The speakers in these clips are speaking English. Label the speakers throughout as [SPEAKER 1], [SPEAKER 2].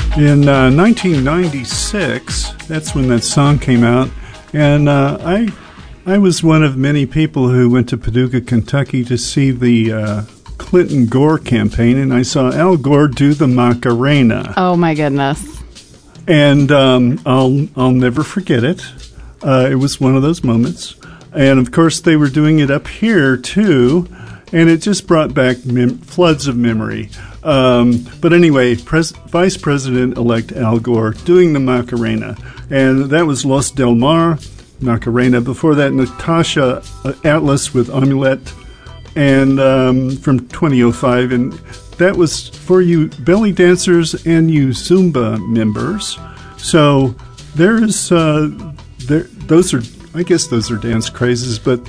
[SPEAKER 1] In 1996, that's when that song came out, and I was one of many people who went to Paducah, Kentucky to see the Clinton-Gore campaign, and I saw Al Gore do the Macarena.
[SPEAKER 2] Oh, my goodness.
[SPEAKER 1] And I'll never forget it. It was one of those moments. And, of course, they were doing it up here, too, and it just brought back floods of memory. But anyway, Vice President-elect Al Gore doing the Macarena. And that was Los Del Mar, Macarena. Before that, Natasha Atlas with Amulet, and from 2005. And that was for you belly dancers and you Zumba members. So there's those are, I guess those are dance crazes, but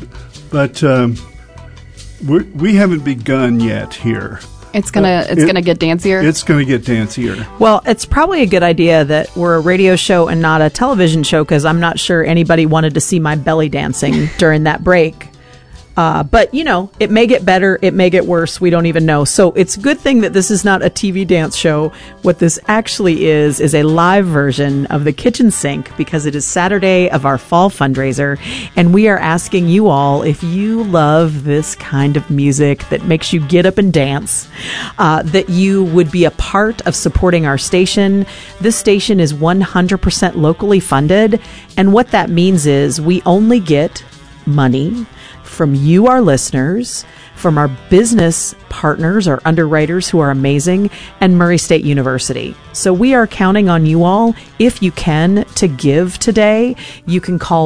[SPEAKER 1] we haven't begun yet here.
[SPEAKER 2] It's gonna get dancier.
[SPEAKER 1] It's gonna get dancier.
[SPEAKER 3] Well, it's probably a good idea that we're a radio show and not a television show, because I'm not sure anybody wanted to see my belly dancing during that break. But, you know, it may get better, it may get worse, we don't even know. So it's a good thing that this is not a TV dance show. What this actually is a live version of the Kitchen Sink, because it is Saturday of our fall fundraiser, and we are asking you all, if you love this kind of music that makes you get up and dance, that you would be a part of supporting our station. This station is 100% locally funded, and what that means is we only get money from you, our listeners, from our business partners, our underwriters who are amazing, and Murray State University. So we are counting on you all, if you can, to give today. You can call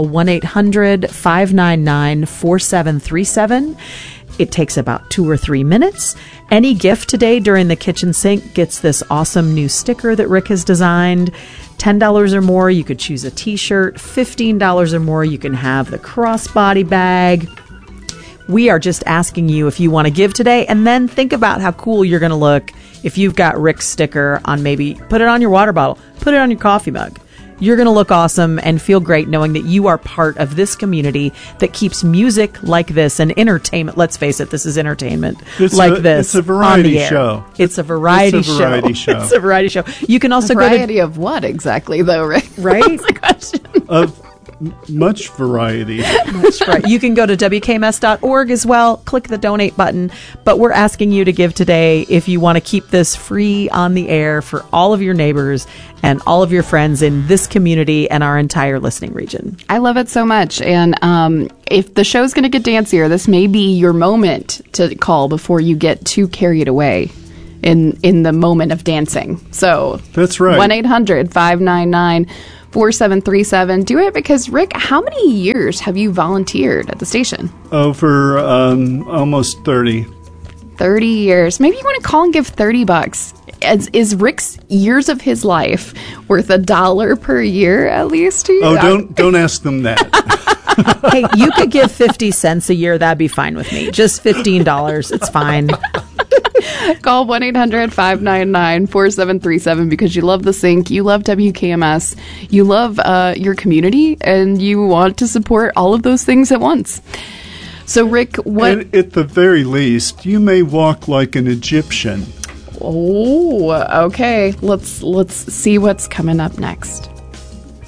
[SPEAKER 3] 1-800-599-4737. It takes about 2 or 3 minutes. Any gift today during the Kitchen Sink gets this awesome new sticker that Rick has designed. $10 or more, you could choose a t-shirt. $15 or more, you can have the crossbody bag. We are just asking you if you want to give today, and then think about how cool you're going to look if you've got Rick's sticker on, maybe put it on your water bottle, put it on your coffee mug. You're going to look awesome and feel great knowing that you are part of this community that keeps music like this and entertainment. Let's face it, this is entertainment this.
[SPEAKER 1] It's a variety show.
[SPEAKER 3] It's a variety show. It's a variety show. You can also
[SPEAKER 2] variety of what exactly, though, Rick?
[SPEAKER 3] Right?
[SPEAKER 2] That's the question.
[SPEAKER 1] Of much variety.
[SPEAKER 3] That's right. You can go to WKMS.org as well. Click the donate button. But we're asking you to give today if you want to keep this free on the air for all of your neighbors and all of your friends in this community and our entire listening region.
[SPEAKER 2] I love it so much. And if the show's going to get dancier, this may be your moment to call before you get too carried away in the moment of dancing. So
[SPEAKER 1] that's right.
[SPEAKER 2] 1-800-599-4737. Do it because, Rick, how many years have you volunteered at the station?
[SPEAKER 1] Oh, for almost 30.
[SPEAKER 2] 30 years. Maybe you want to call and give $30. Is Rick's years of his life worth $1 per year at least?
[SPEAKER 1] Oh, don't ask them that.
[SPEAKER 3] Hey, you could give 50 cents a year. That'd be fine with me. Just $15. It's fine.
[SPEAKER 2] Call 1-800-599-4737 because you love the Sink, you love WKMS, you love your community, and you want to support all of those things at once. So, Rick, what...
[SPEAKER 1] And at the very least, you may walk like an Egyptian.
[SPEAKER 2] Oh, okay. Let's see what's coming up next.